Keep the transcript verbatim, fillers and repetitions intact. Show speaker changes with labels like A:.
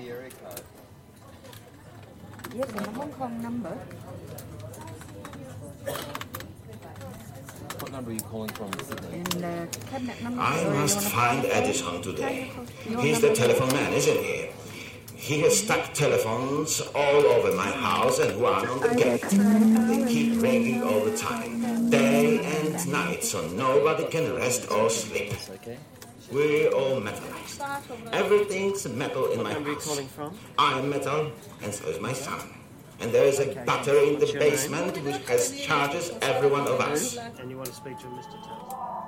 A: the area code?
B: Yes, and the Hong Kong number.
A: What number are you calling from, Sydney?
B: And uh, cabinet number.
C: I
B: Or
C: must
B: you wanna
C: find
B: call
C: Edison today.
B: Your
C: He's the
B: number.
C: telephone man, isn't he? He has stuck telephones all over my house and one on the gate. They keep ringing all the time, day and night, so nobody can rest or sleep.
A: Okay.
C: We're all metalized. Everything's metal in my
A: What number are you
C: house.
A: calling from?
C: I am metal, and so is my son. And there is a battery in the
A: What's your name?
C: basement which has charges every one of us.
D: And you want to speak to Mister Tubbs?